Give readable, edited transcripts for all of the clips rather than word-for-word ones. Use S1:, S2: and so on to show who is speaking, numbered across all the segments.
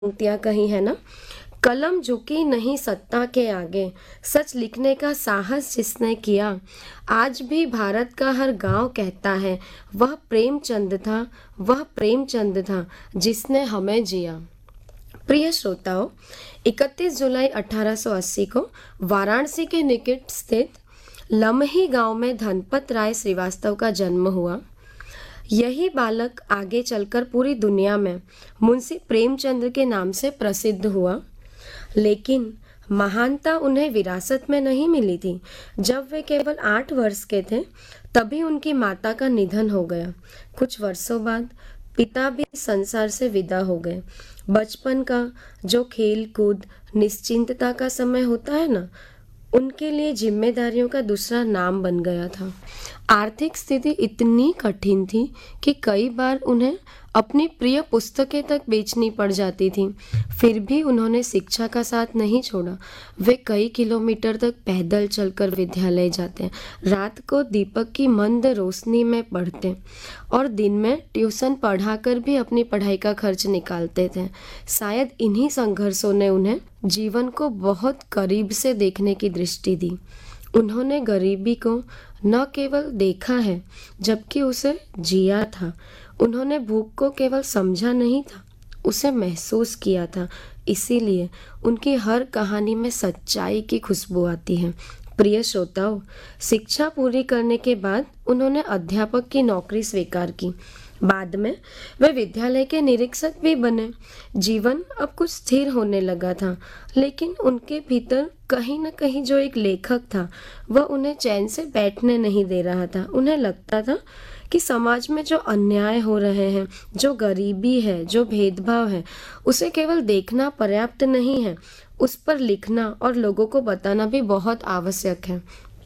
S1: पंक्तियां कही है ना। कलम झुकी नहीं सत्ता के आगे, सच लिखने का साहस जिसने किया, आज भी भारत का हर गांव कहता है वह प्रेमचंद था, वह प्रेमचंद था जिसने हमें जिया। प्रिय श्रोताओं, 31 जुलाई 1880 को वाराणसी के निकट स्थित लमही गांव में धनपत राय श्रीवास्तव का जन्म हुआ। यही बालक आगे चलकर पूरी दुनिया में मुंशी प्रेमचंद के नाम से प्रसिद्ध हुआ। लेकिन महानता उन्हें विरासत में नहीं मिली थी। जब वे केवल 8 वर्ष के थे तभी उनकी माता का निधन हो गया। कुछ वर्षों बाद पिता भी संसार से विदा हो गए। बचपन का जो खेल कूद निश्चिंतता का समय होता है ना, उनके लिए जिम्मेदारियों का दूसरा नाम बन गया था। आर्थिक स्थिति इतनी कठिन थी कि कई बार उन्हें अपनी प्रिय पुस्तकें तक बेचनी पड़ जाती थी। फिर भी उन्होंने शिक्षा का साथ नहीं छोड़ा। वे कई किलोमीटर तक पैदल चलकर विद्यालय जाते, रात को दीपक की मंद रोशनी में पढ़ते और दिन में ट्यूशन पढ़ाकर भी अपनी पढ़ाई का खर्च निकालते थे। शायद इन्हीं संघर्षों ने उन्हें जीवन को बहुत करीब से देखने की दृष्टि दी। उन्होंने गरीबी को न केवल देखा है जबकि उसे जिया था। उन्होंने भूख को केवल समझा नहीं था, उसे महसूस किया था। इसीलिए उनकी हर कहानी में सच्चाई की खुशबू आती है। प्रिय श्रोताओं, शिक्षा पूरी करने के बाद उन्होंने अध्यापक की नौकरी स्वीकार की। बाद में वे विद्यालय के निरीक्षक भी बने। जीवन अब कुछ स्थिर होने लगा था, लेकिन उनके भीतर कहीं न कहीं जो एक लेखक था वह उन्हें चैन से बैठने नहीं दे रहा था। उन्हें लगता था कि समाज में जो अन्याय हो रहे हैं, जो गरीबी है, जो भेदभाव है, उसे केवल देखना पर्याप्त नहीं है, उस पर लिखना और लोगों को बताना भी बहुत आवश्यक है।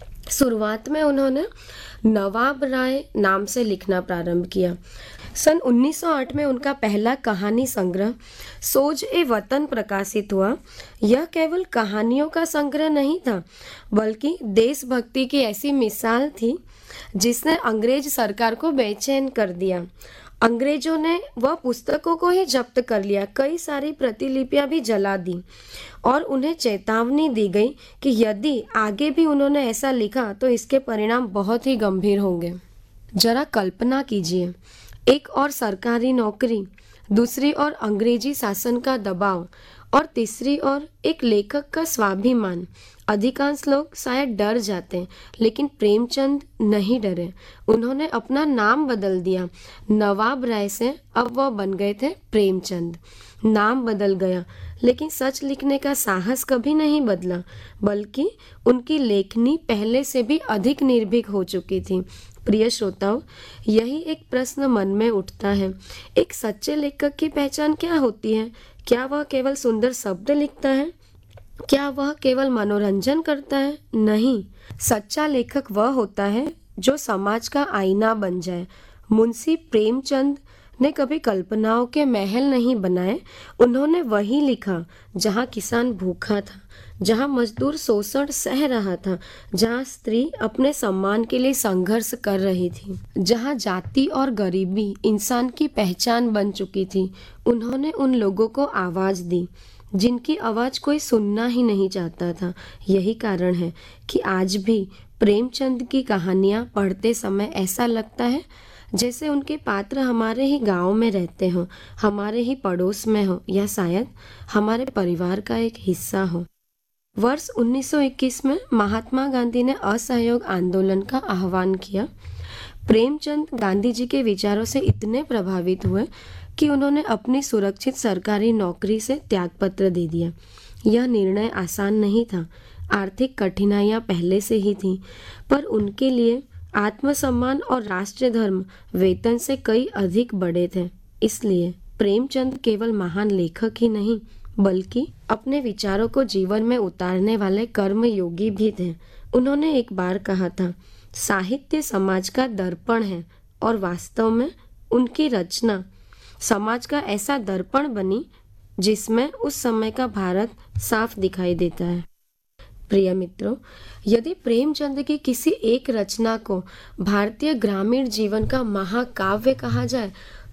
S1: शुरुआत में उन्होंने नवाब राय नाम से लिखना प्रारंभ किया। सन 1908 में उनका पहला कहानी संग्रह सोज ए वतन प्रकाशित हुआ। यह केवल कहानियों का संग्रह नहीं था, बल्कि देशभक्ति की ऐसी मिसाल थी जिसने अंग्रेज सरकार को बेचैन कर दिया। अंग्रेजों ने वह पुस्तकों को ही जब्त कर लिया, कई सारी प्रतिलिपियां भी जला दी और उन्हें चेतावनी दी गई कि यदि आगे भी उन्होंने ऐसा लिखा तो इसके परिणाम बहुत ही गंभीर होंगे। जरा कल्पना कीजिए, एक और सरकारी नौकरी, दूसरी ओर अंग्रेजी शासन का दबाव और तीसरी ओर एक लेखक का स्वाभिमान। अधिकांश लोग शायद डर जाते, लेकिन प्रेमचंद नहीं डरे। उन्होंने अपना नाम बदल दिया। नवाब राय से अब वह बन गए थे प्रेमचंद। नाम बदल गया, लेकिन सच लिखने का साहस कभी नहीं बदला, बल्कि उनकी लेखनी पहले से भी अधिक निर्भीक हो चुकी थी। प्रिय श्रोताओं, यही एक प्रश्न मन में उठता है, एक सच्चे लेखक की पहचान क्या होती है? क्या वह केवल सुंदर शब्द लिखता है? क्या वह केवल मनोरंजन करता है? नहीं, सच्चा लेखक वह होता है जो समाज का आईना बन जाए। मुंशी प्रेमचंद ने कभी कल्पनाओं के महल नहीं बनाए। उन्होंने वही लिखा जहाँ किसान भूखा था, जहाँ मजदूर शोषण सह रहा था, जहाँ स्त्री अपने सम्मान के लिए संघर्ष कर रही थी, जहाँ जाति और गरीबी इंसान की पहचान बन चुकी थी। उन्होंने उन लोगों को आवाज दी जिनकी आवाज कोई सुनना ही नहीं चाहता था। यही कारण है कि आज भी प्रेमचंद की कहानियां पढ़ते समय ऐसा लगता है जैसे उनके पात्र हमारे ही गांव में रहते हों, हमारे ही पड़ोस में हो, या शायद हमारे परिवार का एक हिस्सा हो। वर्ष 1921 में महात्मा गांधी ने असहयोग आंदोलन का आह्वान किया। प्रेमचंद गांधी जी के विचारों से इतने प्रभावित हुए कि उन्होंने अपनी सुरक्षित सरकारी नौकरी से त्यागपत्र दे दिया। यह निर्णय आसान नहीं था। आर्थिक कठिनाइयां पहले से ही थीं, पर उनके लिए आत्मसम्मान और राष्ट्रीय धर्म वेतन से कई अधिक बड़े थे। इसलिए प्रेमचंद केवल महान लेखक ही नहीं, बल्कि अपने विचारों को जीवन में उतारने वाले कर्मयोगी भी थे। उन्होंने एक बार कहा था, साहित्य समाज का दर्पण है, और वास्तव में उनकी रचना समाज का ऐसा दर्पण बनी जिसमें उस समय का भारत साफ दिखाई देता है। प्रिय मित्रों, यदि प्रेमचंद की किसी एक रचना को भारतीय ग्रामीण जीवन का महाकाव्य कहा जाए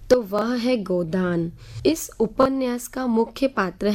S1: तो वह है गोदान। इस उपन्यास का मुख्य पात्र